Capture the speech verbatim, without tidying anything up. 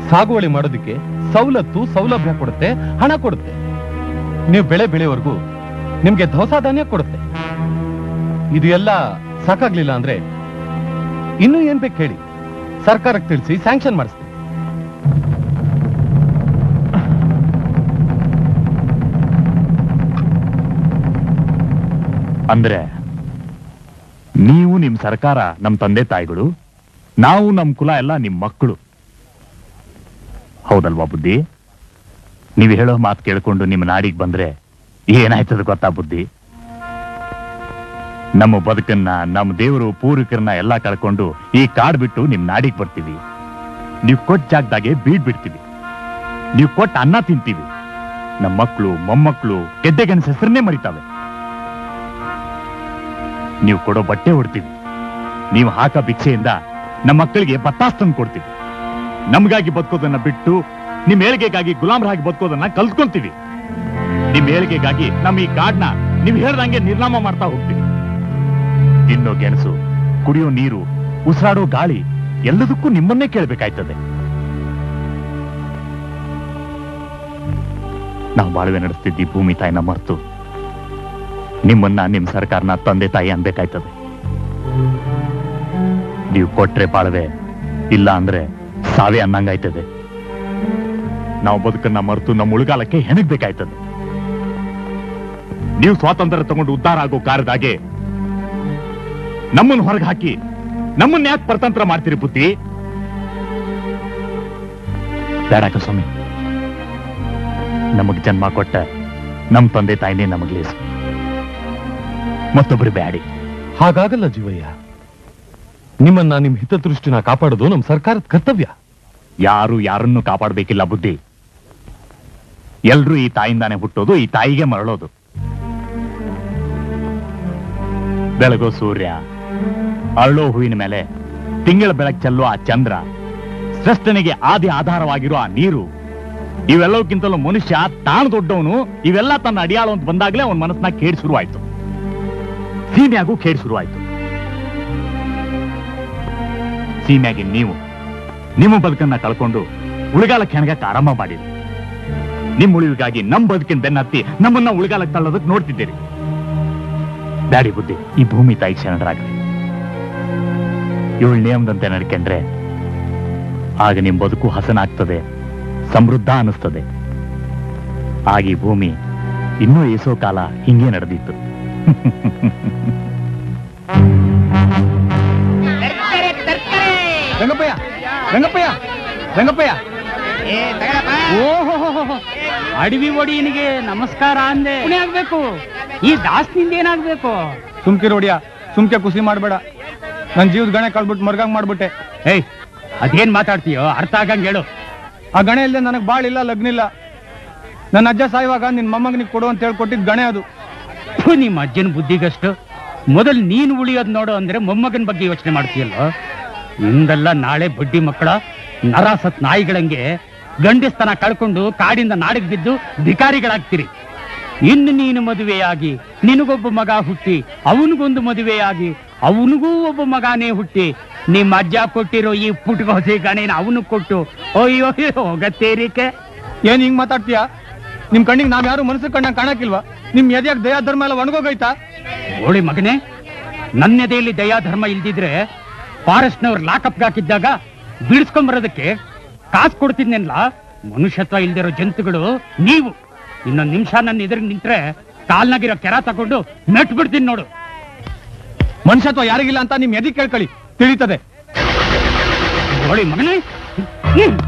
ಸಾಗುವಳಿ ಮಾಡೋದಕ್ಕೆ ಸವಲತ್ತು ಸೌಲಭ್ಯ ಕೊಡುತ್ತೆ, ಹಣ ಕೊಡುತ್ತೆ. ನೀವು ಬೆಳೆ ಬೆಳೆಯವರೆಗೂ ನಿಮ್ಗೆ ದವಸ ಧಾನ್ಯ ಕೊಡುತ್ತೆ. ಇದು ಎಲ್ಲ ಸಾಕಾಗ್ಲಿಲ್ಲ ಅಂದ್ರೆ ಇನ್ನೂ ಏನ್ ಬೇಕು ಹೇಳಿ, ಸರ್ಕಾರಕ್ಕೆ ತಿಳಿಸಿ ಸ್ಯಾಂಕ್ಷನ್ ಮಾಡಿಸ್ತೀವಿ. ಅಂದ್ರೆ ನೀವು ನಿಮ್ ಸರ್ಕಾರ ನಮ್ ತಂದೆ ತಾಯಿಗಳು, ನಾವು ನಮ್ ಕುಲ ಎಲ್ಲ ನಿಮ್ ಮಕ್ಕಳು, ಹೌದಲ್ವಾ ಬುದ್ಧಿ? ನೀವು ಹೇಳೋ ಮಾತು ಕೇಳ್ಕೊಂಡು ನಿಮ್ಮ ನಾಡಿಗೆ ಬಂದ್ರೆ ಏನಾಯ್ತದ ಗೊತ್ತಾ ಬುದ್ಧಿ? ನಮ್ಮ ಬದುಕನ್ನ, ನಮ್ಮ ದೇವರು ಪೂರ್ವಿಕರನ್ನ ಎಲ್ಲ ಕಳ್ಕೊಂಡು ಈ ಕಾಡ್ ಬಿಟ್ಟು ನಿಮ್ ನಾಡಿಗೆ ಬರ್ತೀವಿ. ನೀವು ಕೊಟ್ಟ ಜಾಗದಾಗೆ ಬೀಡ್ ಬಿಡ್ತೀವಿ. ನೀವು ಕೊಟ್ಟ ಅನ್ನ ತಿಂತೀವಿ. ನಮ್ಮ ಮಕ್ಕಳು ಮೊಮ್ಮಕ್ಕಳು ಗೆದ್ದೆಗೆನ್ಸ ಹೆಸರನ್ನೇ ಮರಿತಾವೆ. ನೀವು ಕೊಡೋ ಬಟ್ಟೆ ಹೊಡ್ತೀವಿ. ನೀವು ಹಾಕ ಭಿಕ್ಷೆಯಿಂದ ನಮ್ಮ ಮಕ್ಕಳಿಗೆ ಬತ್ತಾಸ್ ತಂದು ಕೊಡ್ತೀವಿ. ನಮ್ಗಾಗಿ ಬದುಕೋದನ್ನ ಬಿಟ್ಟು ನಿಮ್ ಏಳಿಗೆಗಾಗಿ ಗುಲಾಮರಾಗಿ ಬದುಕೋದನ್ನ ಕಲ್ತ್ಕೊಂತೀವಿ. ನಿಮ್ ಏಳಿಗೆಗಾಗಿ ನಮ್ಮ ಈ ಕಾಡ್ನ ನೀವು ಹೇಳ್ದಂಗೆ ನಿರ್ನಾಮ ಮಾಡ್ತಾ ಹೋಗ್ತೀವಿ. ತಿನ್ನೋ ಗೆಣಸು, ಕುಡಿಯೋ ನೀರು, ಉಸಿರಾಡೋ ಗಾಳಿ ಎಲ್ಲದಕ್ಕೂ ನಿಮ್ಮನ್ನೇ ಕೇಳ್ಬೇಕಾಯ್ತದೆ. ನಾವು ಬಾಳ್ವೆ ನಡೆಸ್ತಿದ್ದಿ ಭೂಮಿ ತಾಯಿನ ಮರೆತು ನಿಮ್ಮನ್ನ ನಿಮ್ ಸರ್ಕಾರನ ತಂದೆ ತಾಯಿ ಅನ್ಬೇಕಾಯ್ತದೆ. ನೀವು ಕೊಟ್ರೆ ಬಾಳ್ವೆ, ಇಲ್ಲ ಅಂದ್ರೆ ಸಾವೇ ಅನ್ನಂಗಾಯ್ತದೆ. ನಾವು ಬದುಕನ್ನ ಮರೆತು ನಮ್ಮ ಉಳುಗಾಲಕ್ಕೆ ಹೆಣಗ್ಬೇಕಾಯ್ತದೆ. ನೀವು ಸ್ವಾತಂತ್ರ್ಯ ತಗೊಂಡು ಉದ್ಧಾರ ಆಗೋ ಕಾರ್ಯದಾಗೆ ನಮ್ಮನ್ನು ಹೊರಗೆ ಹಾಕಿ ನಮ್ಮನ್ನ ಯಾಕೆ ಪರತಂತ್ರ ಮಾಡ್ತೀರಿ ಬುದ್ಧಿ? ಬೇಡಕ ಸ್ವಾಮಿ, ನಮಗ್ ಜನ್ಮ ಕೊಟ್ಟ ನಮ್ ತಂದೆ ತಾಯಿನೇ ನಮಗ್ ಲೇಸು, ಮತ್ತೊಬ್ರು ಬ್ಯಾಡಿ. ಹಾಗಾಗಲ್ಲ ಜೀವಯ್ಯ. ನಿಮ್ಮನ್ನ ನಿಮ್ ಹಿತದೃಷ್ಟಿನ ಕಾಪಾಡೋದು ನಮ್ ಸರ್ಕಾರದ ಕರ್ತವ್ಯ. ಯಾರು ಯಾರನ್ನು ಕಾಪಾಡಬೇಕಿಲ್ಲ ಬುದ್ಧಿ. ಎಲ್ರೂ ಈ ತಾಯಿಂದಾನೆ ಹುಟ್ಟೋದು, ಈ ತಾಯಿಗೆ ಮರಳೋದು. ಬೆಳಗೋ ಸೂರ್ಯ, ಅರಳೋ ಹೂವಿನ ಮೇಲೆ ತಿಂಗಳ ಬೆಳಕು ಚೆಲ್ಲೋ ಆ ಚಂದ್ರ, ಸೃಷ್ಟನಿಗೆ ಆದಿ ಆಧಾರವಾಗಿರೋ ಆ ನೀರು, ಇವೆಲ್ಲಕ್ಕಿಂತಲೂ ಮನುಷ್ಯ ತಾನು ದೊಡ್ಡವನು, ಇವೆಲ್ಲ ತನ್ನ ಅಡಿಯಾಳು ಅಂತ ಬಂದಾಗಲೇ ಅವನ ಮನಸ್ಸನ್ನ ಕೇಳಿ ಶುರುವಾಯ್ತು. ಸೀಮೆಯಾಗೂ ಕೇಳಿ ಶುರುವಾಯ್ತು. ಸೀಮೆಯಾಗಿ ನೀವು ನಿಮ್ಮ ಬದುಕನ್ನ ಕಳ್ಕೊಂಡು ಉಳಿಗಾಲಕ್ಕೆ ಹೆಣಗಕ್ಕೆ ಆರಂಭ ಮಾಡಿರಿ. ನಿಮ್ಮ ಉಳಿವಿಗಾಗಿ ನಮ್ಮ ಬದುಕಿನ ಬೆನ್ನತ್ತಿ ನಮ್ಮನ್ನ ಉಳಿಗಾಲಕ್ಕೆ ತಳ್ಳೋದಕ್ಕೆ ನೋಡ್ತಿದ್ದೀರಿ. ಡ್ಯಾಡಿ ಬುದ್ಧಿ, ಈ ಭೂಮಿ ತಾಯಿ ಶರಣರಾಗ್ರಿ. ಇವಳು ನೇಮದಂತೆ ನಡ್ಕೊಂಡ್ರೆ ಆಗ ನಿಮ್ ಬದುಕು ಹಸನಾಗ್ತದೆ, ಸಮೃದ್ಧ ಅನಿಸ್ತದೆ. ಆಗ ಈ ಭೂಮಿ ಇನ್ನೂ ಏಸೋ ಕಾಲ ಹಿಂಗೆ ನಡೆದಿತ್ತು. ರಂಗಪ್ಪಯ್ಯ, ರಂಗಪ್ಪಯ್ಯ, ರಂಗಪ್ಪಯ್ಯ. ಓಹೋ, ಅಡವಿ ಒಡಿಯನಿಗೆ ನಮಸ್ಕಾರ ಅಂದೆ ಆಗ್ಬೇಕು. ಈ ದಾಸ್ನಿಂದ ಏನಾಗ್ಬೇಕು? ಸುಮ್ಕಿ ರೋಡಿಯ, ಸುಮ್ಕೆ ಖುಷಿ ಮಾಡ್ಬೇಡ. ನನ್ ಜೀವದ ಗಣೆ ಕಳ್ಬಿಟ್ಟು ಮರ್ಗಂಗ್ ಮಾಡ್ಬಿಟ್ಟೆ. ಏಯ್, ಅದೇನ್ ಮಾತಾಡ್ತೀಯೋ ಅರ್ಥ ಆಗಂಗ್ ಹೇಳು. ಆ ಗಣೆ ಇಲ್ಲದೆ ನನಗ್ ಬಾಳ್ ಇಲ್ಲ, ಲಗ್ನ ಇಲ್ಲ. ನನ್ನ ಅಜ್ಜ ಸಾಯುವಾಗ ನಿನ್ ಮೊಮ್ಮಗನಿಗೆ ಕೊಡು ಅಂತ ಹೇಳ್ಕೊಟ್ಟಿದ್ ಗಣೆ ಅದು. ನಿಮ್ಮ ಅಜ್ಜನ ಬುದ್ಧಿಗಷ್ಟು. ಮೊದಲು ನೀನು ಉಳಿಯೋದ್ ನೋಡು ಅಂದ್ರೆ ಮೊಮ್ಮಗನ ಬಗ್ಗೆ ಯೋಚನೆ ಮಾಡ್ತೀಯಲ್ಲೋ. ನಿಂದೆಲ್ಲ ನಾಳೆ ಬಡ್ಡಿ ಮಕ್ಕಳ ನರಾಸತ್ ನಾಯಿಗಳಂಗೆ ಗಂಡಸ್ತನ ಕಳ್ಕೊಂಡು ಕಾಡಿಂದ ನಾಡಿಗೆ ಬಿದ್ದು ಭಿಕಾರಿಗಳಾಗ್ತೀರಿ. ಇನ್ನು ನೀನು ಮದುವೆಯಾಗಿ ನಿನಗೊಬ್ಬ ಮಗ ಹುಟ್ಟಿ, ಅವನಿಗೊಂದು ಮದುವೆಯಾಗಿ ಅವನಿಗೂ ಒಬ್ಬ ಮಗನೇ ಹುಟ್ಟಿ, ನಿಮ್ಮ ಅಜ್ಜ ಕೊಟ್ಟಿರೋ ಈ ಪುಟ್ಕೋಸಿ ಗಣೇನ ಅವನು ಕೊಟ್ಟು ಅಯ್ಯೋ ಹೋಗತ್ತೇರಿಕೆ. ಏನ್ ಹಿಂಗ್ ಮಾತಾಡ್ತೀಯಾ? ನಿಮ್ ಕಣ್ಣಿಗೆ ನಾವ್ ಯಾರು ಮನಸ್ಸು ಕಣ್ಣಾಗ ಕಾಣಕ್ಕಿಲ್ವಾ? ನಿಮ್ ಎದೆಯಾಗ ದಯಾ ಧರ್ಮ ಎಲ್ಲ ಒಣಗೋಗೈತಾ? ಓಳಿ ಮಗನೇ, ನನ್ನ ಎದೆಯಲ್ಲಿ ದಯಾ ಧರ್ಮ ಇಲ್ದಿದ್ರೆ ಫಾರೆಸ್ಟ್ನವ್ರು ಲಾಕಪ್ಗೆ ಹಾಕಿದ್ದಾಗ ಬಿಡಿಸ್ಕೊಂಬರೋದಕ್ಕೆ ಕಾಸು ಕೊಡ್ತಿದ್ನೆಲ್ಲ. ಮನುಷ್ಯತ್ವ ಇಲ್ದಿರೋ ಜಂತುಗಳು ನೀವು. ಇನ್ನೊಂದು ನಿಮಿಷ ನನ್ನ ಎದುರಿಗೆ ನಿಂತ್ರೆ ಕಾಲ್ನಾಗಿರೋ ಕೆರ ತಗೊಂಡು ಮೆಟ್ ಬಿಡ್ತೀನಿ ನೋಡು. ಮನುಷ್ಯತ್ವ ಯಾರಿಗಿಲ್ಲ ಅಂತ ನಿಮ್ ಎದಿ ಕೇಳ್ಕೊಳ್ಳಿ, ತಿಳಿತದೆ. ಓಳಿ ಮಗನೇ.